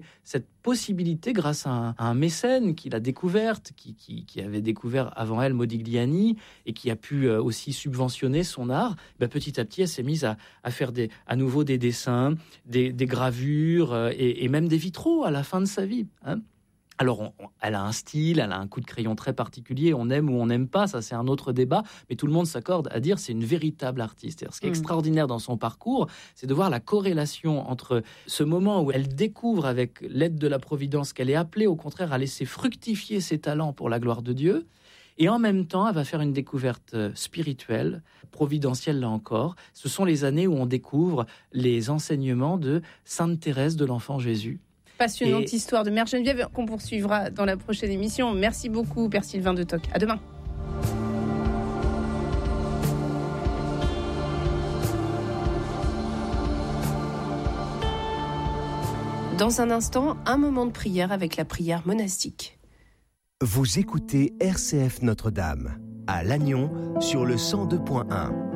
Cette possibilité, grâce à un mécène qu'il a découverte, qui avait découvert avant elle Modigliani et qui a pu aussi subventionner son art, petit à petit, elle s'est mise à faire à nouveau des dessins, des gravures et même des vitraux à la fin de sa vie. Alors, elle a un style, elle a un coup de crayon très particulier, on aime ou on n'aime pas, ça c'est un autre débat, mais tout le monde s'accorde à dire que c'est une véritable artiste. Ce qui est extraordinaire dans son parcours, c'est de voir la corrélation entre ce moment où elle découvre avec l'aide de la Providence qu'elle est appelée au contraire à laisser fructifier ses talents pour la gloire de Dieu, et en même temps, elle va faire une découverte spirituelle, providentielle là encore. Ce sont les années où on découvre les enseignements de Sainte Thérèse de l'Enfant Jésus. Passionnante histoire de Mère Geneviève qu'on poursuivra dans la prochaine émission. Merci beaucoup, Père Sylvain de Toc. À demain. Dans un instant, un moment de prière avec la prière monastique. Vous écoutez RCF Notre-Dame, à Lannion, sur le 102.1.